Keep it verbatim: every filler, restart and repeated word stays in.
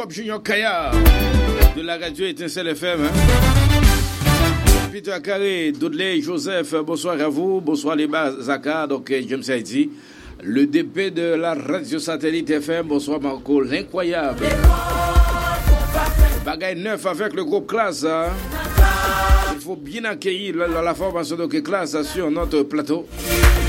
Junior Kaya de la radio Étincelle F M. Hein? Peter Carré, Dudley, Joseph, bonsoir à vous. Bonsoir les Zaka, donc James Haïti. Le D P de la radio satellite F M. Bonsoir Marco, l'incroyable. Bagaille neuf avec le groupe Classe. Hein? Il faut bien accueillir la, la, la formation de Classe sur notre plateau.